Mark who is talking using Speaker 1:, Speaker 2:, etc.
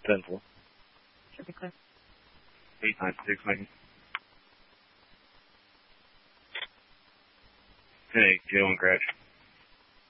Speaker 1: 10-4.
Speaker 2: Should be clear.
Speaker 3: 896, Megan. Hey, Joe and Gretch.